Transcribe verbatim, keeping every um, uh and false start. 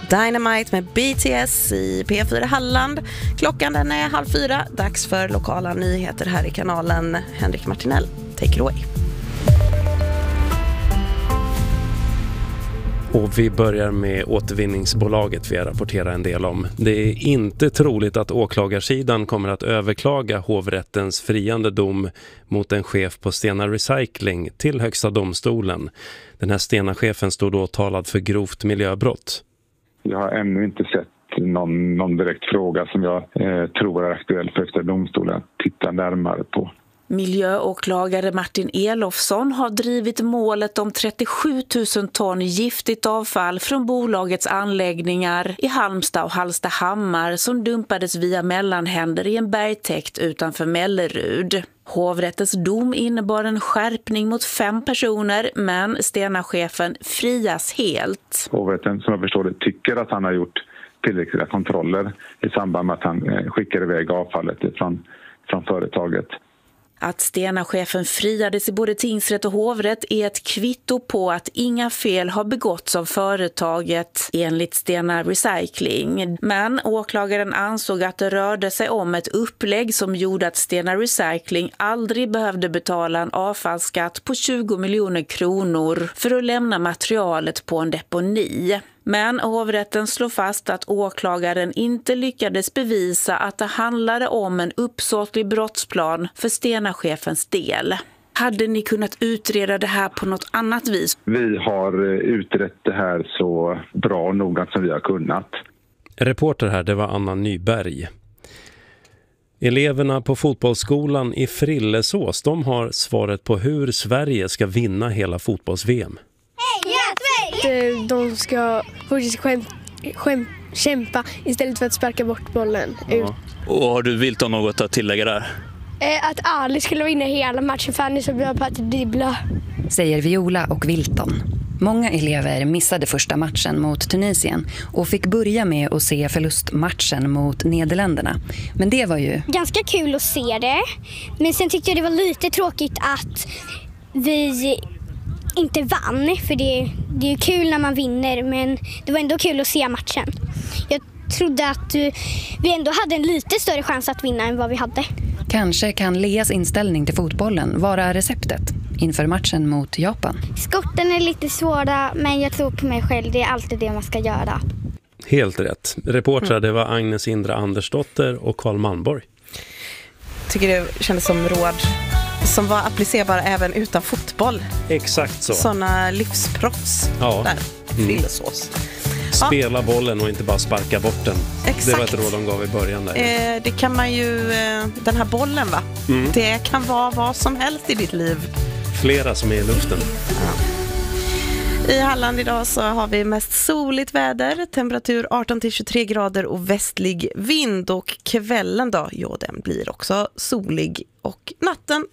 Dynamite med B T S i P fyra Halland. Klockan den är halv fyra. Dags för lokala nyheter här i kanalen. Henrik Martinell, take it away. Och vi börjar med återvinningsbolaget vi rapporterar en del om. Det är inte troligt att åklagarsidan kommer att överklaga hovrättens friande dom mot en chef på Stena Recycling till Högsta domstolen. Den här Stena-chefen står då talad för grovt miljöbrott. Jag har ännu inte sett någon, någon direkt fråga som jag eh, tror är aktuell för Högsta domstolen att titta närmare på. Miljöåklagare Martin Elofsson har drivit målet om trettiosju tusen ton giftigt avfall från bolagets anläggningar i Halmstad och Hallstahammar som dumpades via mellanhänder i en bergtäkt utanför Mellerud. Hovrättens dom innebar en skärpning mot fem personer, men Stena-chefen frias helt. Hovrätten, som jag förstår det, tycker att han har gjort tillräckliga kontroller i samband med att han skickar iväg avfallet från, från företaget. Att Stena-chefen friades i både tingsrätt och hovrätt är ett kvitto på att inga fel har begåtts av företaget enligt Stena Recycling. Men åklagaren ansåg att det rörde sig om ett upplägg som gjorde att Stena Recycling aldrig behövde betala en avfallsskatt på tjugo miljoner kronor för att lämna materialet på en deponi. Men hovrätten slår fast att åklagaren inte lyckades bevisa att det handlade om en uppsåtlig brottsplan för Stena-chefens del. Hade ni kunnat utreda det här på något annat vis? Vi har utrett det här så bra och noggrant som vi har kunnat. Reporter här, det var Anna Nyberg. Eleverna på fotbollsskolan i Frillesås, de har svaret på hur Sverige ska vinna hela fotbolls-V M. De ska faktiskt skäm, skäm, kämpa istället för att sparka bort bollen ut. Ja. Och har du vilt om något att tillägga där? Eh, att Ali skulle vinna hela matchen för han är så bra på att dribbla. Säger Viola och Wilton. Många elever missade första matchen mot Tunisien och fick börja med att se förlustmatchen mot Nederländerna. Men det var ju ganska kul att se det. Men sen tyckte jag det var lite tråkigt att vi inte vann, för det, det är ju kul när man vinner, men det var ändå kul att se matchen. Jag trodde att vi ändå hade en lite större chans att vinna än vad vi hade. Kanske kan Leas inställning till fotbollen vara receptet inför matchen mot Japan. Skotten är lite svåra, men jag tror på mig själv. Det är alltid det man ska göra. Helt rätt. Reportrar, det var Agnes Indra Andersdotter och Carl Malmborg. Tycker det kändes som råd som var applicerbara även utan fotboll. Exakt så. Sådana livsproffs ja. där. Frillesås. Spela ja. bollen och inte bara sparka bort den. Exakt. Det var ett råd de gav i början där. Eh, det kan man ju, eh, den här bollen va? Mm. Det kan vara vad som helst i ditt liv. Flera som är i luften. Ja. I Halland idag så har vi mest soligt väder, temperatur arton till tjugotre grader och västlig vind, och kvällen då, jo den blir också solig, och natten